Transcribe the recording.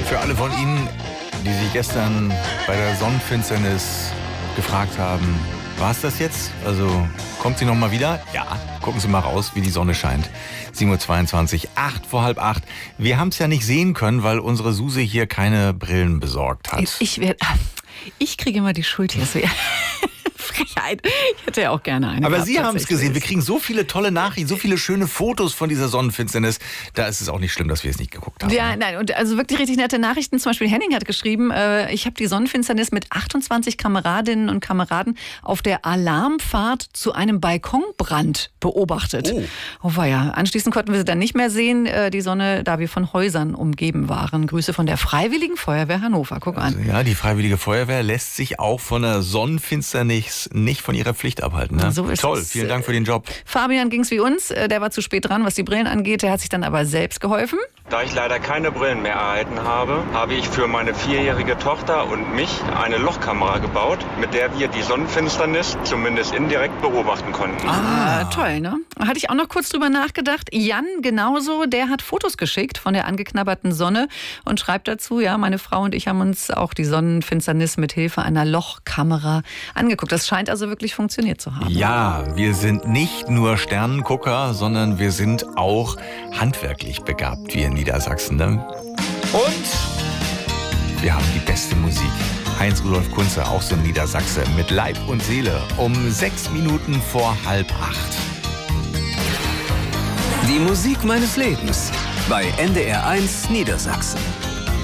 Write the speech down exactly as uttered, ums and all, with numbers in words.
Für alle von Ihnen, die sich gestern bei der Sonnenfinsternis gefragt haben, war es das jetzt? Also kommt sie noch mal wieder? Ja, gucken Sie mal raus, wie die Sonne scheint. sieben Uhr zweiundzwanzig, acht vor halb acht. Wir haben es ja nicht sehen können, weil unsere Suse hier keine Brillen besorgt hat. Ich, ich, ich kriege immer die Schuld hier. So, ja. Frechheit. Ich hätte ja auch gerne eine. Aber gehabt, Sie haben es gesehen. Wir kriegen so viele tolle Nachrichten, so viele schöne Fotos von dieser Sonnenfinsternis. Da ist es auch nicht schlimm, dass wir es nicht geguckt haben. Ja, nein, und also wirklich richtig nette Nachrichten. Zum Beispiel Henning hat geschrieben, äh, ich habe die Sonnenfinsternis mit achtundzwanzig Kameradinnen und Kameraden auf der Alarmfahrt zu einem Balkonbrand beobachtet. Oh. Oh weia. Anschließend konnten wir sie dann nicht mehr sehen, äh, die Sonne, da wir von Häusern umgeben waren. Grüße von der Freiwilligen Feuerwehr Hannover. Guck also, an. Ja, die Freiwillige Feuerwehr lässt sich auch von der Sonnenfinsternis nicht von ihrer Pflicht abhalten. Ne? So ist Toll, es. Vielen Dank für den Job. Fabian ging es wie uns. Der war zu spät dran, was die Brillen angeht. Der hat sich dann aber selbst geholfen. Da ich leider keine Brillen mehr erhalten habe, habe ich für meine vierjährige Tochter und mich eine Lochkamera gebaut, mit der wir die Sonnenfinsternis zumindest indirekt beobachten konnten. Ah, toll, ne? Hatte ich auch noch kurz drüber nachgedacht. Jan genauso, der hat Fotos geschickt von der angeknabberten Sonne und schreibt dazu, ja, meine Frau und ich haben uns auch die Sonnenfinsternis mit Hilfe einer Lochkamera angeguckt. Das scheint also wirklich funktioniert zu haben. Ja, wir sind nicht nur Sternengucker, sondern wir sind auch handwerklich begabt, wir in Niedersachsen. Ne? Und wir haben die beste Musik. Heinz-Rudolf Kunze, auch so ein Niedersachse, mit Leib und Seele, um sechs Minuten vor halb acht. Die Musik meines Lebens bei N D R eins Niedersachsen.